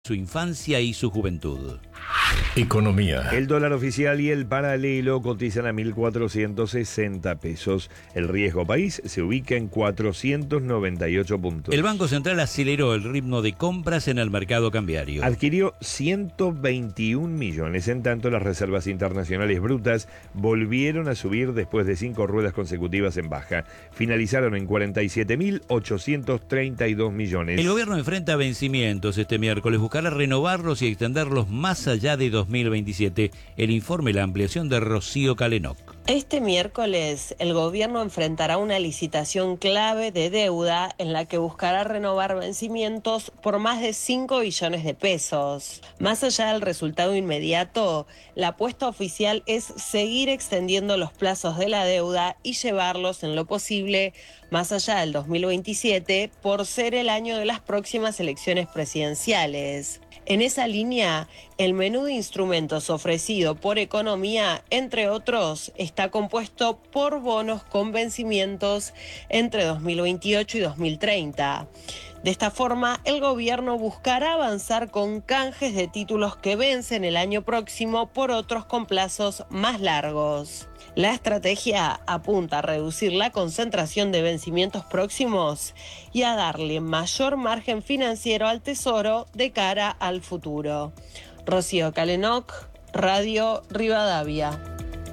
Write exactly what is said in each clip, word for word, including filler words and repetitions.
su infancia y su juventud. Economía. El dólar oficial y el paralelo cotizan a mil cuatrocientos sesenta pesos. El riesgo país se ubica en cuatrocientos noventa y ocho puntos. El Banco Central aceleró el ritmo de compras en el mercado cambiario. Adquirió ciento veintiún millones. En tanto, las reservas internacionales brutas volvieron a subir después de cinco ruedas consecutivas en baja. Finalizaron en cuarenta y siete mil ochocientos treinta y dos millones. El gobierno enfrenta vencimientos este miércoles. Buscará renovarlos y extenderlos más allá de dos mil veintisiete. El informe, la ampliación de Rocío Calenoc. Este miércoles, el gobierno enfrentará una licitación clave de deuda en la que buscará renovar vencimientos por más de cinco billones de pesos. Más allá del resultado inmediato, la apuesta oficial es seguir extendiendo los plazos de la deuda y llevarlos en lo posible más allá del dos mil veintisiete por ser el año de las próximas elecciones presidenciales. En esa línea, el menú de instrumentos ofrecido por Economía, entre otros, está compuesto por bonos con vencimientos entre dos mil veintiocho y dos mil treinta. De esta forma, el gobierno buscará avanzar con canjes de títulos que vencen el año próximo por otros con plazos más largos. La estrategia apunta a reducir la concentración de vencimientos próximos y a darle mayor margen financiero al Tesoro de cara al futuro. Rocío Calenoc, Radio Rivadavia.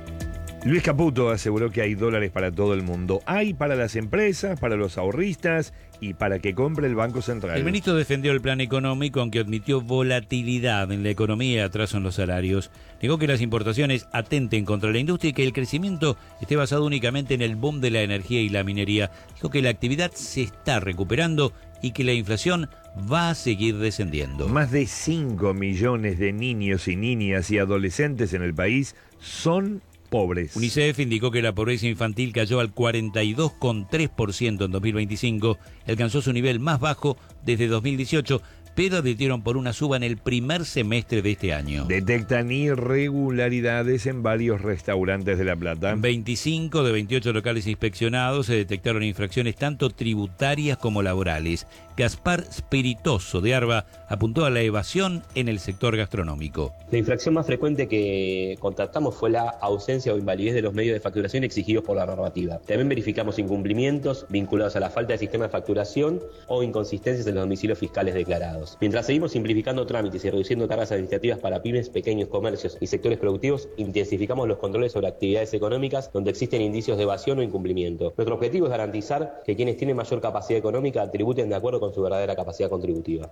Luis Caputo aseguró que hay dólares para todo el mundo. Hay para las empresas, para los ahorristas y para que compre el Banco Central. El ministro defendió el plan económico, aunque admitió volatilidad en la economía y atraso en los salarios. Negó que las importaciones atenten contra la industria y que el crecimiento esté basado únicamente en el boom de la energía y la minería. Dijo que la actividad se está recuperando y que la inflación va a seguir descendiendo. Más de cinco millones de niños y niñas y adolescentes en el país son pobres. UNICEF indicó que la pobreza infantil cayó al cuarenta y dos coma tres por ciento en dos mil veinticinco, alcanzó su nivel más bajo desde dos mil dieciocho, pero advirtieron por una suba en el primer semestre de este año. Detectan irregularidades en varios restaurantes de La Plata. En veinticinco de veintiocho locales inspeccionados se detectaron infracciones tanto tributarias como laborales. Gaspar Spiritoso de Arba apuntó a la evasión en el sector gastronómico. La infracción más frecuente que contactamos fue la ausencia o invalidez de los medios de facturación exigidos por la normativa. También verificamos incumplimientos vinculados a la falta de sistema de facturación o inconsistencias en los domicilios fiscales declarados. Mientras seguimos simplificando trámites y reduciendo cargas administrativas para pymes, pequeños comercios y sectores productivos, intensificamos los controles sobre actividades económicas donde existen indicios de evasión o incumplimiento. Nuestro objetivo es garantizar que quienes tienen mayor capacidad económica tributen de acuerdo con su verdadera capacidad contributiva.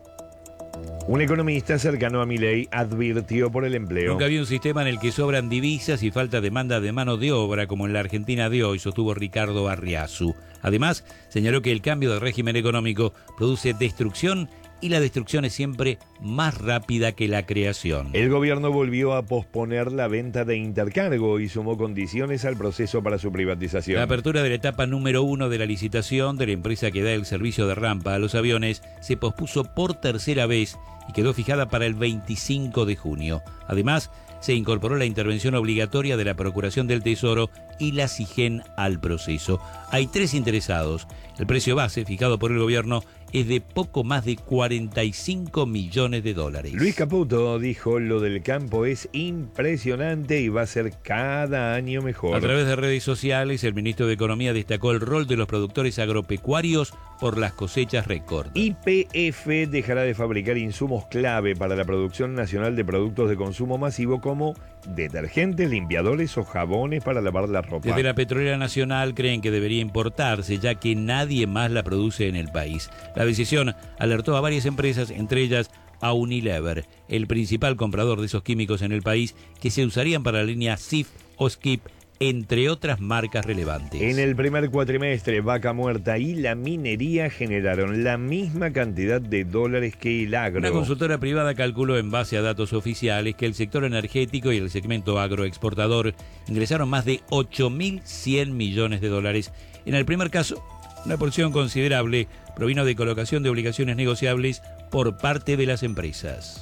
Un economista cercano a Milei advirtió por el empleo. Nunca había un sistema en el que sobran divisas y falta demanda de mano de obra como en la Argentina de hoy, sostuvo Ricardo Arriazu. Además, señaló que el cambio de régimen económico produce destrucción y la destrucción es siempre más rápida que la creación. El gobierno volvió a posponer la venta de Intercargo y sumó condiciones al proceso para su privatización. La apertura de la etapa número uno de la licitación de la empresa que da el servicio de rampa a los aviones se pospuso por tercera vez y quedó fijada para el veinticinco de junio. Además, se incorporó la intervención obligatoria de la Procuración del Tesoro y la SIGEN al proceso. Hay tres interesados. El precio base, fijado por el gobierno, es de poco más de cuarenta y cinco millones de dólares. Luis Caputo dijo: lo del campo es impresionante y va a ser cada año mejor. A través de redes sociales, el ministro de Economía destacó el rol de los productores agropecuarios por las cosechas récord. Y P F dejará de fabricar insumos clave para la producción nacional de productos de consumo masivo como detergentes, limpiadores o jabones para lavar la ropa. Desde la Petrolera Nacional creen que debería importarse, ya que nadie más la produce en el país. La decisión alertó a varias empresas, entre ellas a Unilever, el principal comprador de esos químicos en el país, que se usarían para la línea Sif o Skip, entre otras marcas relevantes. En el primer cuatrimestre, Vaca Muerta y la minería generaron la misma cantidad de dólares que el agro. Una consultora privada calculó en base a datos oficiales que el sector energético y el segmento agroexportador ingresaron más de ocho mil cien millones de dólares. En el primer caso, una porción considerable provino de colocación de obligaciones negociables por parte de las empresas.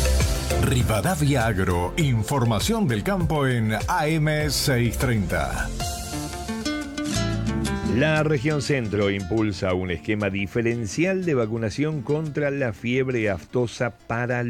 Rivadavia Agro, información del campo en A M seiscientos treinta. La región centro impulsa un esquema diferencial de vacunación contra la fiebre aftosa para